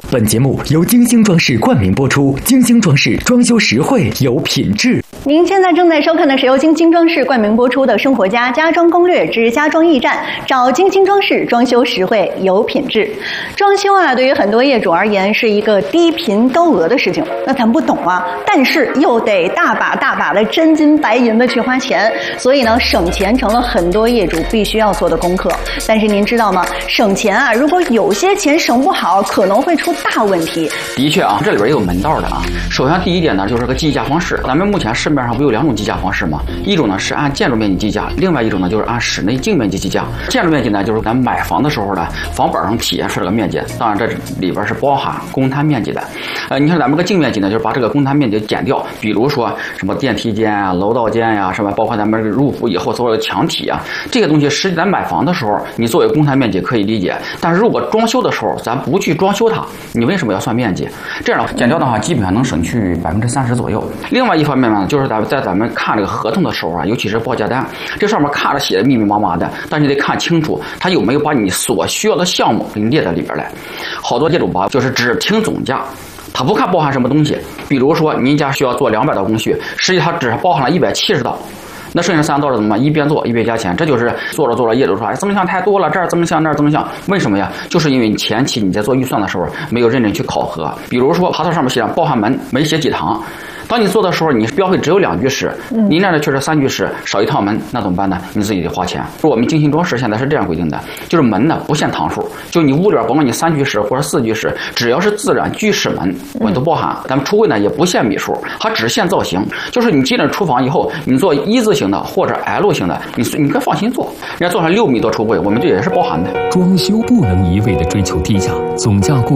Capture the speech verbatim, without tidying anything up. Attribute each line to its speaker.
Speaker 1: 本节目由金星装饰冠名播出，金星装饰装修实惠有品质。
Speaker 2: 您现在正在收看的是由金星装饰冠名播出的《生活家家装攻略之家装驿站》，找金星装饰，装修实惠有品质。装修啊，对于很多业主而言是一个低频高额的事情，那咱不懂啊，但是又得大把大把的真金白银的去花钱，所以呢，省钱成了很多业主必须要做的功课。但是您知道吗？省钱啊，如果有些钱省不好，可能会出大问题。
Speaker 3: 的确啊，这里边也有门道的啊。首先第一点呢，就是个计价方式。咱们目前市面上不有两种计价方式吗？一种呢是按建筑面积计价，另外一种呢就是按室内净面积计价。建筑面积呢，就是咱买房的时候呢，房本上体现出这个面积，当然这里边是包含公摊面积的。呃，你看咱们个净面积呢，就是把这个公摊面积减掉，比如说什么电梯间啊、楼道间呀、啊，什么包括咱们入户以后所有的墙体啊，这些东西实际咱买房的时候，你作为公摊面积可以理解，但是如果装修的时候咱不去装修它，你为什么要算面积？这样减掉的话，基本上能省去百分之三十左右。另外一方面呢，就是咱们在咱们看这个合同的时候啊，尤其是报价单，这上面看着写的密密麻麻的，但你得看清楚，它有没有把你所需要的项目给你列在里边来。好多业主吧，就是只听总价，他不看包含什么东西。比如说您家需要做两百道工序，实际它只包含了一百七十道。那剩下三道是怎么办？一边做一边加钱，这就是做着做着业主说，哎，增项太多了，这儿增项那儿增项，为什么呀？就是因为你前期你在做预算的时候没有认真去考核。比如说合同上面写上包含门，没写几堂。当你做的时候，你标配只有两居室，您那儿却是三居室，少一套门，那怎么办呢？你自己得花钱。我们金星装饰现在是这样规定的，就是门呢不限堂数，就你屋里边甭管你三居室或者四居室，只要是自然居室门，我们都包含。咱们橱柜呢也不限米数，它只限造型，就是你进了厨房以后，你做一字形的或者 L 型的，你你可以放心做。人家做上六米多橱柜，我们这也是包含的。
Speaker 1: 装修不能一味的追求低价，总价过